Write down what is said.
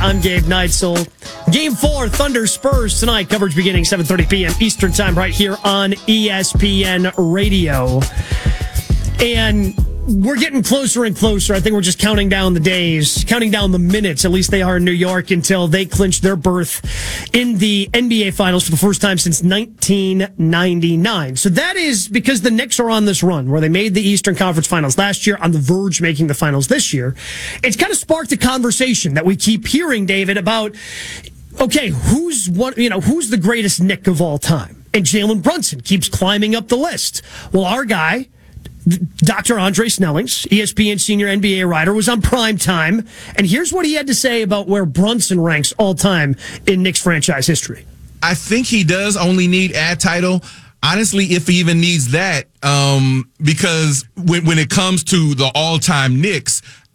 I'm Gabe Neitzel. Game 4, Thunder Spurs tonight. Coverage beginning 7:30 p.m. Eastern Time right here on ESPN Radio. And we're getting closer and closer. I think we're just counting down the days, counting down the minutes, at least they are in New York, until they clinch their berth in the NBA Finals for the first time since 1999. So that is because the Knicks are on this run where they made the Eastern Conference Finals last year, on the verge making the finals this year. It's kind of sparked a conversation that we keep hearing, David, about, okay, who's the greatest Knick of all time? And Jalen Brunson keeps climbing up the list. Well, our guy, Dr. Andre Snellings, ESPN senior NBA writer, was on Prime Time, and here's what he had to say about where Brunson ranks all time in Knicks franchise history. I think he does only need ad title. Honestly, if he even needs that, because when it comes to the all-time Knicks,